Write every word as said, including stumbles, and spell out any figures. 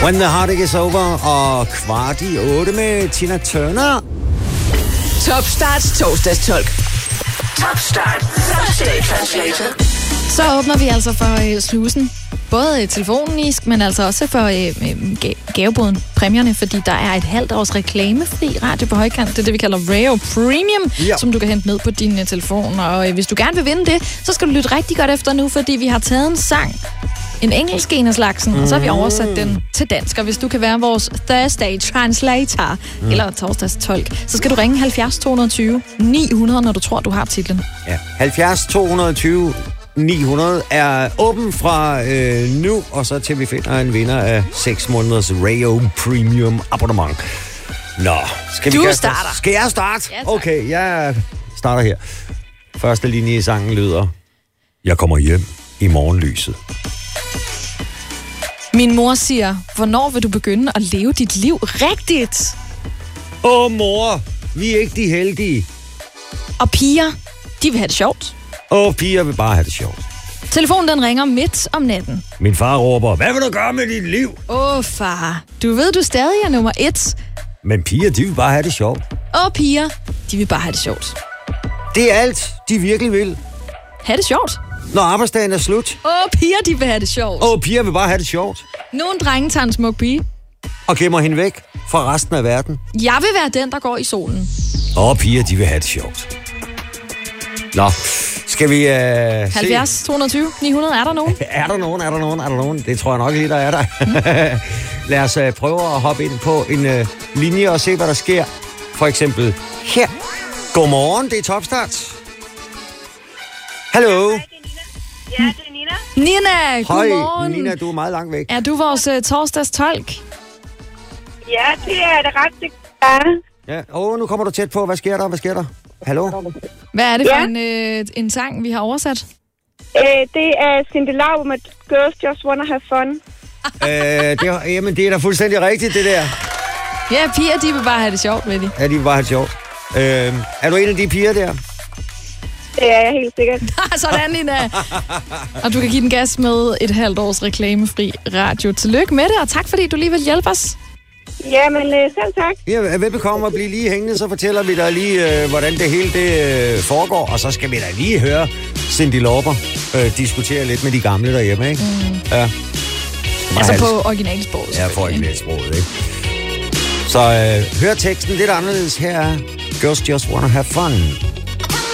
When the Heartache is Over og kvart i otte med Tina Turner. Top Starts torsdagstolk. Top Start Thursday Translator. Så åbner vi altså for øh, slusen. Både telefonisk, men altså også for øh, gaveboden, præmierne, fordi der er et halvt års reklamefri radio på højkant. Det er det, vi kalder Rayo Premium, ja. Som du kan hente ned på din uh, telefon. Og øh, hvis du gerne vil vinde det, så skal du lytte rigtig godt efter nu, fordi vi har taget en sang, en engelsk en af slagsen, mm. og så har vi oversat den til dansk. Og hvis du kan være vores Thursday Translator, mm. eller torsdagstolk, så skal du ringe halvfjerds to hundrede og tyve ni hundrede, når du tror, du har titlen. Ja, halvfjerds to hundrede og tyve ni hundrede er åben fra øh, nu, og så til vi finder en vinder af seks måneders Rayo Premium abonnement. Nå, skal vi Du kaste? starter. Skal jeg starte? Ja, tak. Okay, jeg starter her. Første linje i sangen lyder: Jeg kommer hjem i morgenlyset. Min mor siger, hvornår vil du begynde at leve dit liv rigtigt? Åh, oh, mor, vi er ikke de heldige. Og piger, de vil have det sjovt. Åh, oh, piger vil bare have det sjovt. Telefonen den ringer midt om natten. Min far råber: Hvad vil du gøre med dit liv? Åh, oh, far, du ved, du stadig er nummer et. Men piger, de vil bare have det sjovt. Og piger, de vil bare have det sjovt. Det er alt, de virkelig vil. Ha' det sjovt. Når arbejdsdagen er slut. Åh, oh, piger, de vil have det sjovt. Åh, piger vil bare have det sjovt. Nogle drenge tager en smuk pige. Og gemmer hende væk fra resten af verden. Jeg vil være den, der går i solen. Åh, piger, de vil have det sjovt. Nå, skal vi uh, halvfjerds to hundrede og tyve ni hundrede, er der nogen? Er der nogen, er der nogen, er der nogen? Det tror jeg nok lige, der er der. Lad os uh, prøve at hoppe ind på en uh, linje og se, hvad der sker. For eksempel her. Godmorgen, det er Topstart. Hallo. Ja, det er Nina. Nina, godmorgen. Hej, Nina, du er meget langt væk. Er du vores uh, torsdagstolk? Ja, det er det ret, det er. Ja, åh, nu kommer du tæt på. Hvad sker der? Hvad sker der? Hallo? Hvad er det for Ja. en, øh, en sang, vi har oversat? Øh, det er Cyndi Lauper med Girls Just Wanna Have Fun. øh, det, er- jamen, det er da fuldstændig rigtigt, det der. Ja, piger, de vil bare have det sjovt, ved de. Ja, de vil bare have det sjovt. Øh, er du en af de piger der? Det er jeg helt sikkert. Sådan, Nina. Og du kan give den gas med et halvt års reklamefri radio. Tillykke med det, og tak fordi du lige vil hjælpe os. Ja, men øh, selv tak. Ja, velbekomme at blive lige hængende, så fortæller vi dig lige, øh, hvordan det hele det, øh, foregår. Og så skal vi da lige høre Cyndi Lauper øh, diskutere lidt med de gamle derhjemme, ikke? Mm. Ja. Altså på originalsproget. Ja, for originalsproget, ikke? Så øh, hør teksten lidt anderledes her. Girls Just Wanna Have Fun.